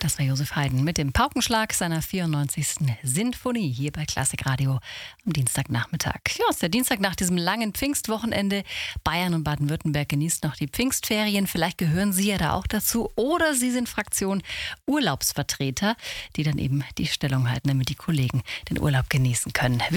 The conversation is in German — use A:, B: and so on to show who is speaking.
A: Das war Josef Haydn mit dem Paukenschlag seiner 94. Sinfonie hier bei Klassikradio am Dienstagnachmittag. Ja, es ist der Dienstag nach diesem langen Pfingstwochenende. Bayern und Baden-Württemberg genießt noch die Pfingstferien. Vielleicht gehören Sie ja da auch dazu. Oder Sie sind Fraktion Urlaubsvertreter, die dann eben die Stellung halten, damit die Kollegen den Urlaub genießen können.